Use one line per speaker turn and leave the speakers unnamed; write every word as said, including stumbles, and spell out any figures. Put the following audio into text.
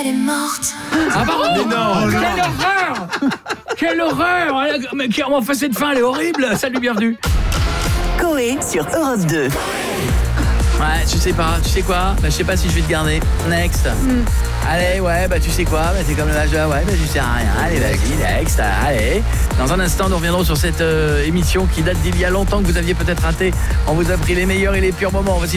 est morte.
Ah pardon.
Mais non.
Quelle horreur. Quelle horreur. Mais enfin cette fin elle est horrible. Salut, bienvenue.
Coé sur Europe deux.
Ouais, tu sais pas, tu sais quoi, bah, je sais pas si je vais te garder. Next. Mm. Allez, ouais, bah tu sais quoi, bah t'es comme le âge, ouais, bah tu sais rien. Allez, vas-y, next, allez. Dans un instant, nous reviendrons sur cette euh, émission qui date d'il y a longtemps que vous aviez peut-être raté. On vous a pris les meilleurs et les pires moments. Voici